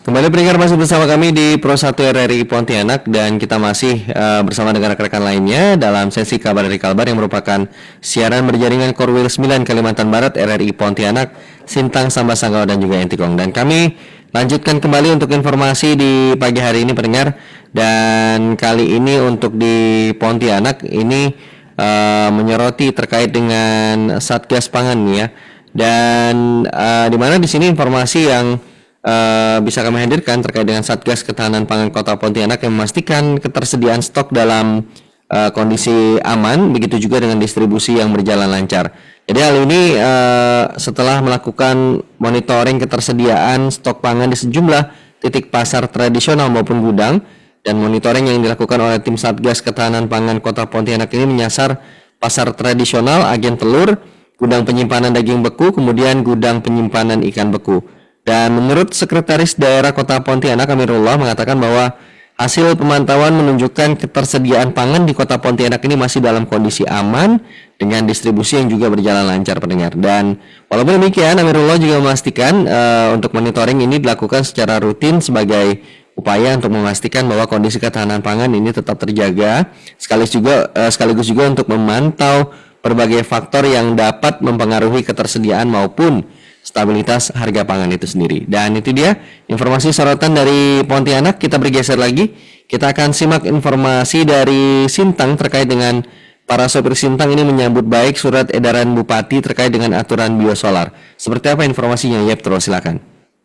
Kembali pendengar masih bersama kami di Pro 1 RRI Pontianak dan kita masih bersama dengan rekan-rekan lainnya dalam sesi Kabar dari Kalbar yang merupakan siaran berjaringan Korwil 9 Kalimantan Barat RRI Pontianak, Sintang, Samba, Sanggau dan juga Entikong. Dan kami lanjutkan kembali untuk informasi di pagi hari ini pendengar, dan kali ini untuk di Pontianak ini menyoroti terkait dengan Satgas Pangan nih ya. Dan di mana di sini informasi yang bisa kami hadirkan terkait dengan Satgas Ketahanan Pangan Kota Pontianak yang memastikan ketersediaan stok dalam kondisi aman, begitu juga dengan distribusi yang berjalan lancar. Jadi hal ini setelah melakukan monitoring ketersediaan stok pangan di sejumlah titik pasar tradisional maupun gudang, dan monitoring yang dilakukan oleh tim Satgas Ketahanan Pangan Kota Pontianak ini menyasar pasar tradisional, agen telur, gudang penyimpanan daging beku, kemudian gudang penyimpanan ikan beku. Dan menurut Sekretaris Daerah Kota Pontianak Amirullah mengatakan bahwa hasil pemantauan menunjukkan ketersediaan pangan di Kota Pontianak ini masih dalam kondisi aman dengan distribusi yang juga berjalan lancar pendengar. Dan walaupun demikian Amirullah juga memastikan untuk monitoring ini dilakukan secara rutin sebagai upaya untuk memastikan bahwa kondisi ketahanan pangan ini tetap terjaga, sekaligus juga untuk memantau berbagai faktor yang dapat mempengaruhi ketersediaan maupun stabilitas harga pangan itu sendiri. Dan itu dia informasi sorotan dari Pontianak. Kita bergeser lagi. Kita akan simak informasi dari Sintang terkait dengan para sopir Sintang ini menyambut baik surat edaran Bupati terkait dengan aturan biosolar. Seperti apa informasinya? Yep, terus silakan.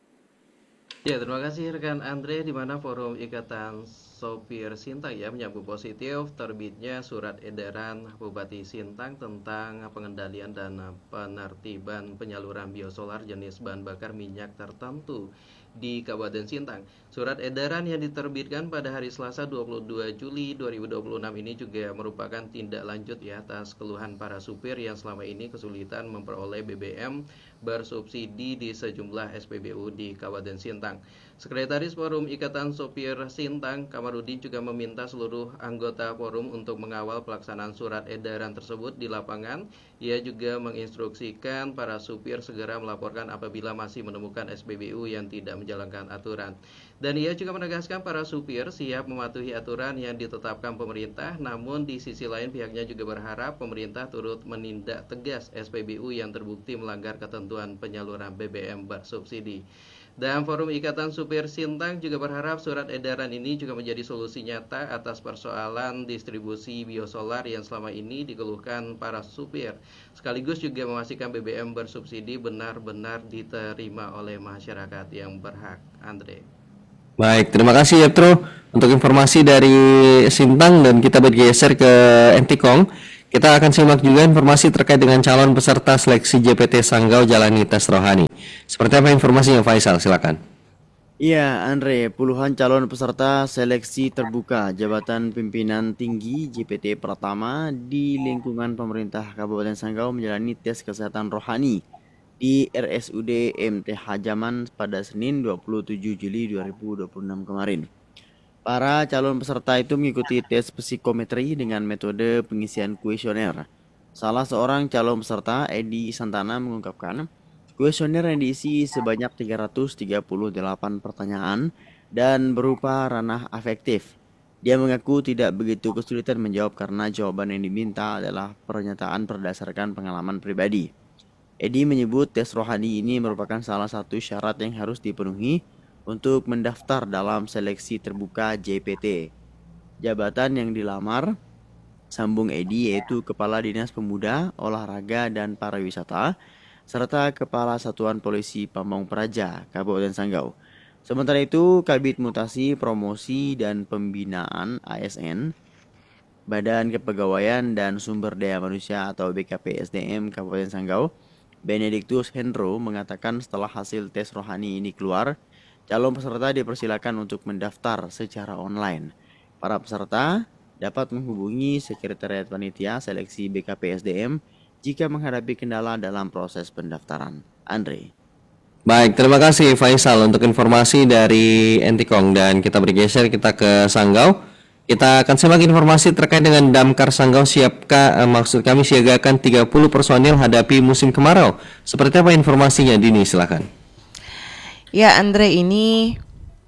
Ya, terima kasih rekan Andre, di mana Forum Ikatan Sopir Sintang ya menyambut positif terbitnya surat edaran Bupati Sintang tentang pengendalian dan penertiban penyaluran biosolar jenis bahan bakar minyak tertentu di Kabupaten Sintang. Surat edaran yang diterbitkan pada hari Selasa 22 Juli 2026 ini juga merupakan tindak lanjut ya atas keluhan para supir yang selama ini kesulitan memperoleh BBM bersubsidi di sejumlah SPBU di Kabupaten Sintang. Sekretaris Forum Ikatan Sopir Sintang, Kamarudin, juga meminta seluruh anggota forum untuk mengawal pelaksanaan surat edaran tersebut di lapangan. Ia juga menginstruksikan para supir segera melaporkan apabila masih menemukan SPBU yang tidak menjalankan aturan. Dan ia juga menegaskan para supir siap mematuhi aturan yang ditetapkan pemerintah, namun di sisi lain pihaknya juga berharap pemerintah turut menindak tegas SPBU yang terbukti melanggar ketentuan penyaluran BBM bersubsidi. Dan Forum Ikatan Supir Sintang juga berharap surat edaran ini juga menjadi solusi nyata atas persoalan distribusi biosolar yang selama ini dikeluhkan para supir, sekaligus juga memastikan BBM bersubsidi benar-benar diterima oleh masyarakat yang berhak. Andre. Baik, terima kasih Yetro untuk informasi dari Sintang, dan kita bergeser ke Entikong. Kita akan simak juga informasi terkait dengan calon peserta seleksi JPT Sanggau jalani tes rohani. Seperti apa informasinya Faisal? Silakan. Iya, Andre, puluhan calon peserta seleksi terbuka jabatan pimpinan tinggi JPT pertama di lingkungan pemerintah Kabupaten Sanggau menjalani tes kesehatan rohani di RSUD MT Hajaman pada Senin 27 Juli 2026 kemarin. Para calon peserta itu mengikuti tes psikometri dengan metode pengisian kuesioner. Salah seorang calon peserta, Edi Santana, mengungkapkan kuesioner yang diisi sebanyak 338 pertanyaan dan berupa ranah afektif. Dia mengaku tidak begitu kesulitan menjawab karena jawaban yang diminta adalah pernyataan berdasarkan pengalaman pribadi. Edi menyebut tes rohani ini merupakan salah satu syarat yang harus dipenuhi untuk mendaftar dalam seleksi terbuka JPT. Jabatan yang dilamar, sambung Edi, yaitu Kepala Dinas Pemuda, Olahraga dan Pariwisata, serta Kepala Satuan Polisi Pamong Praja, Kabupaten Sanggau. Sementara itu, Kabid Mutasi, Promosi dan Pembinaan ASN, Badan Kepegawaian dan Sumber Daya Manusia atau BKPSDM Kabupaten Sanggau, Benediktus Hendro, mengatakan setelah hasil tes rohani ini keluar, calon peserta dipersilakan untuk mendaftar secara online. Para peserta dapat menghubungi Sekretariat Panitia Seleksi BKPSDM jika menghadapi kendala dalam proses pendaftaran. Andre. Baik, terima kasih Faisal untuk informasi dari Entikong, dan kita bergeser kita ke Sanggau. Kita akan simak informasi terkait dengan Damkar Sanggau siagakan 30 personil hadapi musim kemarau. Seperti apa informasinya, Dini? Silakan. Ya, Andre, ini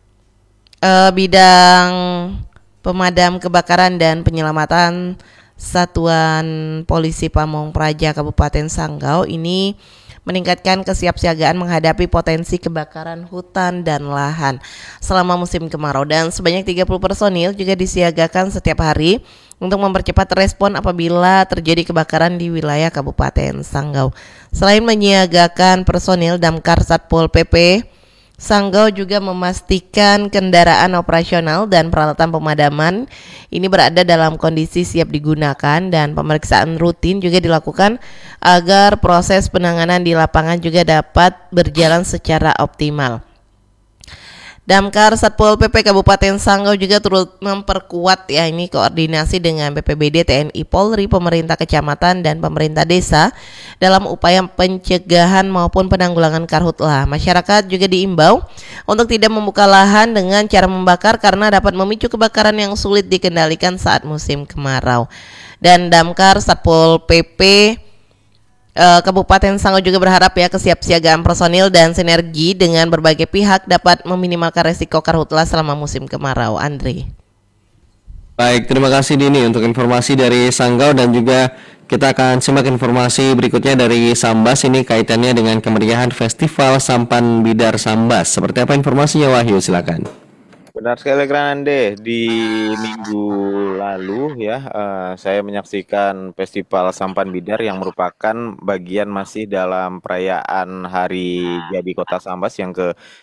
bidang pemadam kebakaran dan penyelamatan Satuan Polisi Pamong Praja Kabupaten Sanggau ini meningkatkan kesiapsiagaan menghadapi potensi kebakaran hutan dan lahan selama musim kemarau, dan sebanyak 30 personil juga disiagakan setiap hari untuk mempercepat respon apabila terjadi kebakaran di wilayah Kabupaten Sanggau. Selain menyiagakan personil, Damkar Satpol PP Sanggau juga memastikan kendaraan operasional dan peralatan pemadaman ini berada dalam kondisi siap digunakan, dan pemeriksaan rutin juga dilakukan agar proses penanganan di lapangan juga dapat berjalan secara optimal. Damkar Satpol PP Kabupaten Sanggau juga turut memperkuat ini koordinasi dengan BPBD, TNI, Polri, pemerintah kecamatan dan pemerintah desa dalam upaya pencegahan maupun penanggulangan karhutlah. Masyarakat juga diimbau untuk tidak membuka lahan dengan cara membakar karena dapat memicu kebakaran yang sulit dikendalikan saat musim kemarau. Dan Damkar Satpol PP Kabupaten Sanggau juga berharap kesiapsiagaan personil dan sinergi dengan berbagai pihak dapat meminimalkan resiko karhutlah selama musim kemarau. Andre. Baik, terima kasih Dini untuk informasi dari Sanggau, dan juga kita akan simak informasi berikutnya dari Sambas. Ini kaitannya dengan kemeriahan Festival Sampan Bidar Sambas. Seperti apa informasinya, Wahyu? Silakan. Benar sekali Granande, di minggu lalu saya menyaksikan Festival Sampan Bidar yang merupakan bagian masih dalam perayaan Hari Jadi Kota Sambas yang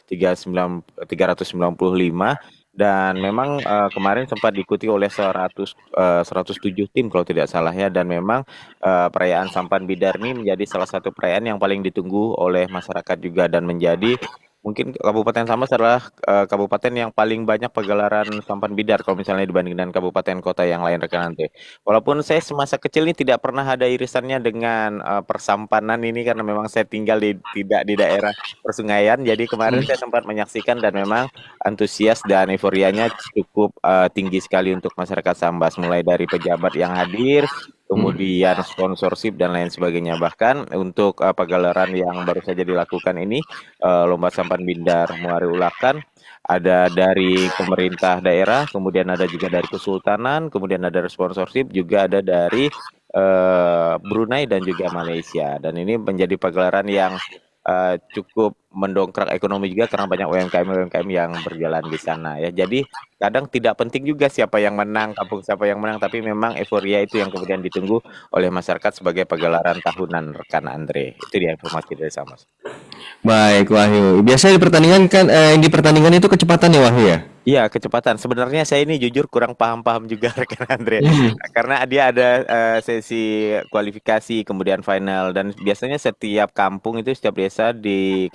ke-395, dan memang kemarin sempat diikuti oleh 107 tim kalau tidak salah ya, dan memang perayaan Sampan Bidar ini menjadi salah satu perayaan yang paling ditunggu oleh masyarakat juga, dan menjadi mungkin Kabupaten Sambas adalah kabupaten yang paling banyak pagelaran sampan bidar kalau misalnya dibandingkan kabupaten kota yang lain rekan nanti. Walaupun saya semasa kecil ini tidak pernah ada irisannya dengan persampanan ini karena memang saya tinggal tidak di daerah persungaian. Jadi kemarin saya sempat menyaksikan dan memang antusias dan euforianya cukup tinggi sekali untuk masyarakat Sambas, mulai dari pejabat yang hadir, kemudian sponsorship dan lain sebagainya. Bahkan untuk pagelaran yang baru saja dilakukan ini, lomba sampan bidar Muari Ulakan, ada dari pemerintah daerah, kemudian ada juga dari Kesultanan, kemudian ada dari sponsorship, juga ada dari Brunei dan juga Malaysia. Dan ini menjadi pagelaran yang cukup mendongkrak ekonomi juga karena banyak UMKM yang berjalan di sana ya. Jadi kadang tidak penting juga siapa yang menang, kampung siapa yang menang, tapi memang euforia itu yang kemudian ditunggu oleh masyarakat sebagai pagelaran tahunan rekan Andre. Itu dia informasi dari Sambas. Baik, Wahyu. Biasanya di pertandingan itu kecepatan ya, Wahyu ya? Iya, kecepatan. Sebenarnya saya ini jujur kurang paham juga rekan Andre. Karena dia ada sesi kualifikasi, kemudian final, dan biasanya setiap kampung itu, setiap desa di